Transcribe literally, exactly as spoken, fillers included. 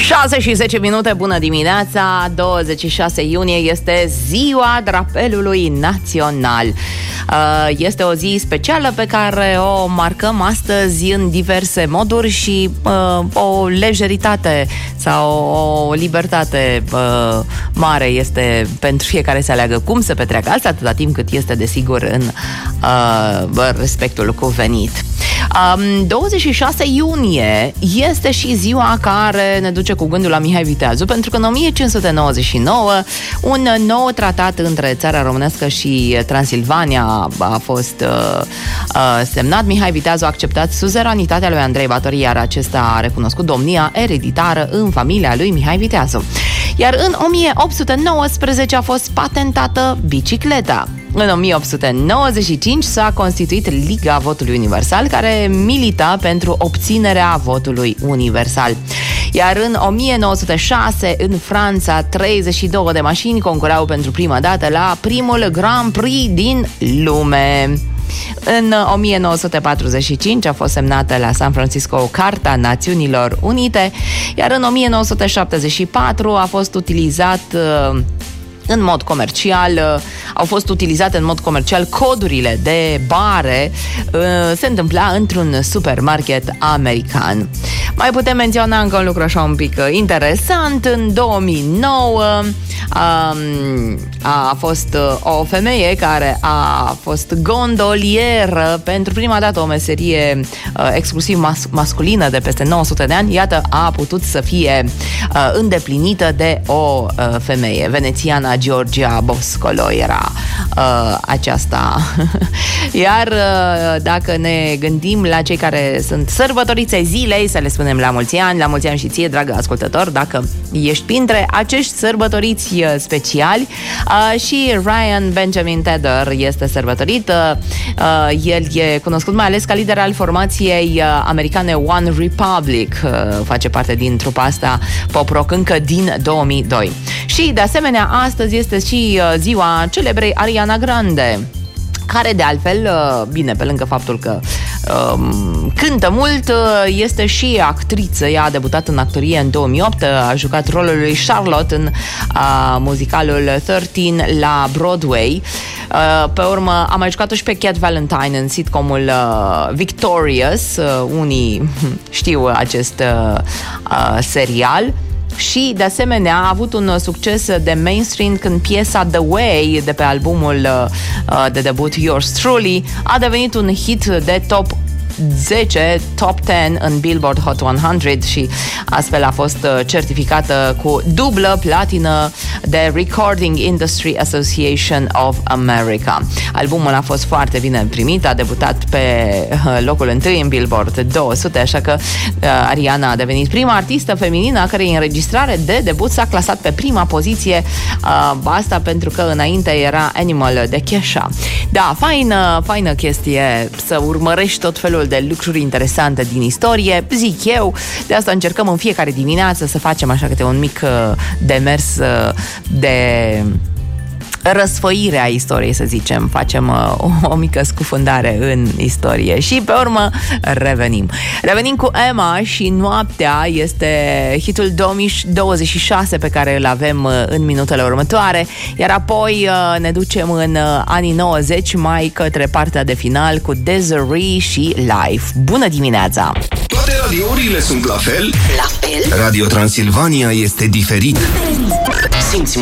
șase și zece minute, bună dimineața, douăzeci și șase iunie este ziua drapelului național. Este o zi specială pe care o marcăm astăzi în diverse moduri și o lejeritate sau o libertate mare este pentru fiecare să aleagă cum să petreacă asta, atâta timp cât este desigur în respectul cuvenit. douăzeci și șase iunie este și ziua care ne duce cu gândul la Mihai Viteazu, pentru că în o mie cinci sute nouăzeci și nouă un nou tratat între țara românească și Transilvania a fost uh, uh, semnat. Mihai Viteazu a acceptat suzeranitatea lui Andrei Batorii, iar acesta a recunoscut domnia ereditară în familia lui Mihai Viteazu. Iar în o mie opt sute nouăsprezece a fost patentată bicicleta. În o mie opt sute nouăzeci și cinci s-a constituit Liga Votului Universal, care milita pentru obținerea votului universal. Iar în o mie nouă sute șase, în Franța, treizeci și două de mașini concurau pentru prima dată la primul Grand Prix din lume. În o mie nouă sute patruzeci și cinci a fost semnată la San Francisco Carta Națiunilor Unite, iar în o mie nouă sute șaptezeci și patru a fost utilizat în mod comercial, au fost utilizate în mod comercial codurile de bare, se întâmpla într-un supermarket american. Mai putem menționa încă un lucru așa un pic interesant. În două mii nouă a, a fost o femeie care a fost gondolieră pentru prima dată, o meserie exclusiv mas- masculină de peste nouă sute de ani, iată, a putut să fie îndeplinită de o femeie. Venețiana Georgia Boscolo era uh, aceasta. Iar uh, dacă ne gândim la cei care sunt sărbătoriți ai zilei, să le spunem la mulți ani, la mulți ani și ție, dragă ascultător, dacă ești printre acești sărbătoriți uh, speciali. Uh, și Ryan Benjamin Tedder este sărbătorit. Uh, el e cunoscut mai ales ca lider al formației uh, americane One Republic. Uh, face parte din trupa asta pop-rock încă din două mii doi. Și de asemenea, astăzi este și ziua celebrei Ariana Grande, care de altfel, bine, pe lângă faptul că um, cântă mult, este și actriță. Ea a debutat în actorie în două mii opt, a jucat rolul lui Charlotte în uh, muzicalul treisprezece la Broadway. Uh, pe urmă a mai jucat-o și pe Cat Valentine în sitcomul uh, Victorious. Uh, unii știu acest uh, uh, serial. Și, de asemenea, a avut un succes de mainstream când piesa The Way de pe albumul uh, de debut Yours Truly a devenit un hit de top zece, top zece în Billboard Hot o sută și astfel a fost certificată cu dublă platină de Recording Industry Association of America. Albumul a fost foarte bine primit, a debutat pe locul întâi în Billboard două sute, așa că Ariana a devenit prima artistă feminină a cărei înregistrare de debut s-a clasat pe prima poziție. Asta pentru că înainte era Animal de Kesha. Da, faină, faină chestie să urmărești tot felul de lucruri interesante din istorie, zic eu. De asta încercăm în fiecare dimineață să facem așa câte un mic demers de răsfoire a istoriei, să zicem. Facem o, o mică scufundare în istorie și pe urmă revenim. Revenim cu Emma și Noaptea este hitul două mii douăzeci și șase pe care îl avem în minutele următoare, iar apoi ne ducem în anii nouăzeci mai către partea de final cu Desiree și Life. Bună dimineața! Toate radiourile sunt la fel? La fel? Radio Transilvania este diferit. Simți